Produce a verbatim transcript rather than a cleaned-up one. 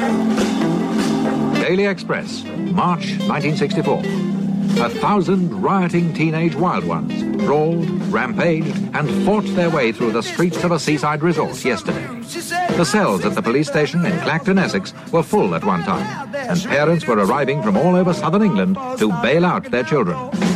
Daily Express, March nineteen sixty-four. A thousand rioting teenage wild ones brawled, rampaged, and fought their way through the streets of a seaside resort yesterday. The cells at the police station in Clacton, Essex, were full at one time, and parents were arriving from all over southern England to bail out their children.